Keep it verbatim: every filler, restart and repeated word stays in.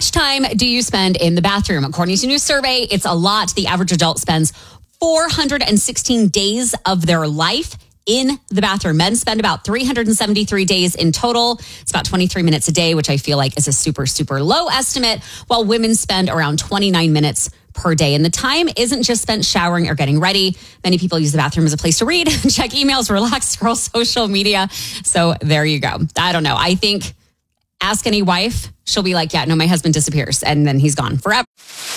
much time do you spend in the bathroom? According to a new survey, it's a lot. The average adult spends four hundred sixteen days of their life in the bathroom. Men spend about three hundred seventy-three days in total. It's about twenty-three minutes a day, which I feel like is a super, super low estimate, while women spend around twenty-nine minutes per day. And the time isn't just spent showering or getting ready. Many people use the bathroom as a place to read, check emails, relax, scroll social media. So there you go. I don't know. I think ask any wife, she'll be like, yeah, no, my husband disappears and then he's gone forever.